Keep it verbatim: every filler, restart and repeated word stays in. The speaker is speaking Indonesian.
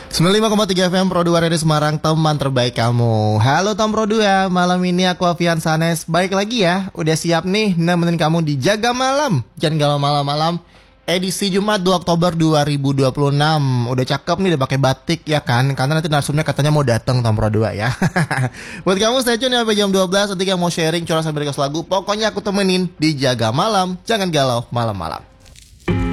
sembilan puluh lima koma tiga F M Pro dua Radio Semarang, teman terbaik kamu. Halo Tom Pro dua, malam ini aku Avian Sanes balik lagi ya. Udah siap nih nemenin kamu di Jaga Malam. Jangan galau malam-malam. Edisi Jumat dua Oktober dua ribu dua puluh enam. Udah cakep nih, udah pakai batik ya kan? Karena nanti narsumnya katanya mau datang Tom Pro dua ya. Buat kamu stay tune ya sampai jam dua belas. Nanti yang mau sharing curhat sampai request lagu, pokoknya aku temenin di Jaga Malam. Jangan galau malam-malam.